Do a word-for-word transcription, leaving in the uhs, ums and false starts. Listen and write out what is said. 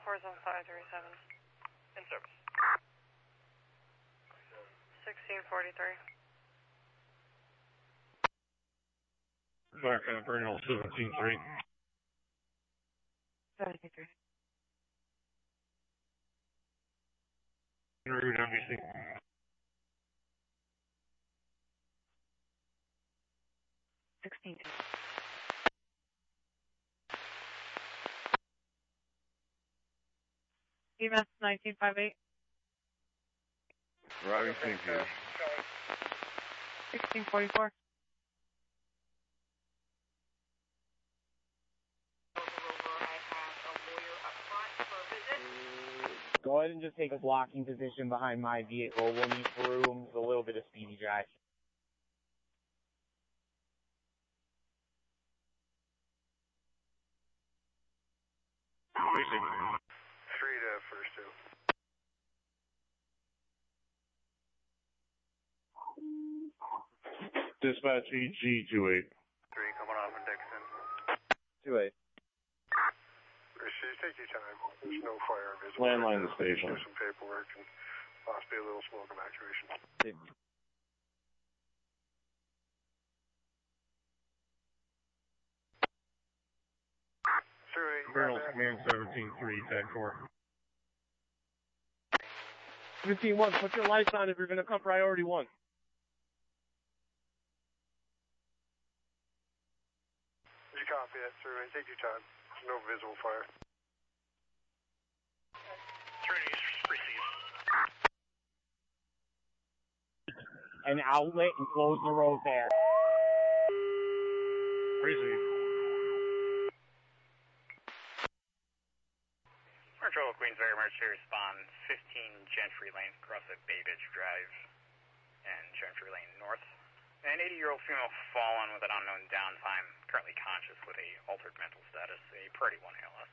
four seven five three seven. In service. sixteen forty-three. Fire Colonel seventeen three. seventeen three. Route N B C. sixteen two. E M S nineteen fifty-eight. Robbie, thank you. sixteen forty-four. Go ahead and just take a blocking position behind my vehicle. We'll need room, a little bit of speedy drive. Three to first two. Dispatch E G two eight. Three coming off in Dixon. two eight. Appreciate Take your time. There's no fire visible. Landline the station. Do some paperwork and possibly a little smoke evacuation. Colonel Command seventeen three, tag four. seventeen one, put your lights on if you're going to come priority one. You copy that, survey. Take your time. There's no visible fire. An outlet and close the road there. Crazy. Control Queensbury Emergency Response, fifteen Gentry Lane, across at Bay Beach Drive and Gentry Lane North. An eighty-year-old female fallen with an unknown downtime, currently conscious with a altered mental status, a priority one A L S.